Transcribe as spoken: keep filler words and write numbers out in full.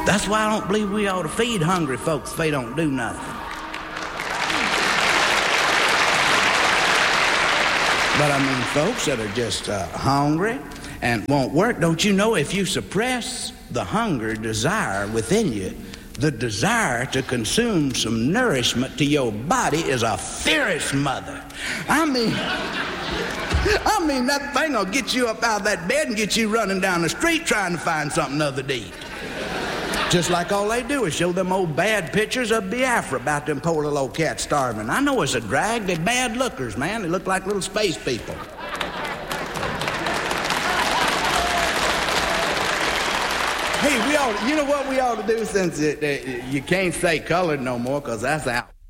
That's why I don't believe we ought to feed hungry folks if they don't do nothing. But I mean, folks that are just uh, hungry and won't work, don't you know if you suppress the hunger desire within you, the desire to consume some nourishment to your body is a fierce mother. I mean, I mean, that thing will get you up out of that bed and get you running down the street trying to find something other to eat. Just like all they do is show them old bad pictures of Biafra about them poor little old cats starving. I know it's a drag. They're bad lookers, man. They look like little space people. Hey, we ought, you know what we ought to do since it, uh, you can't say colored no more because that's out.